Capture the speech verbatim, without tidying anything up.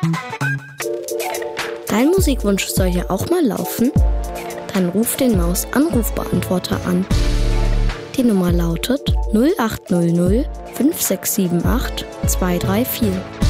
Dein Musikwunsch soll ja auch mal laufen? Dann ruf den Maus-Anrufbeantworter an. Die Nummer lautet null acht null null fünf sechs sieben acht zwei drei vier.